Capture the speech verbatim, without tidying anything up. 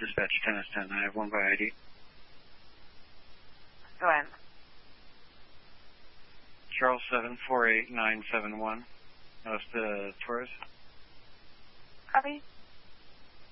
Dispatch ten S ten. I have one by I D. Go ahead. Charles seven four eight nine seven one. That's the Taurus. Copy.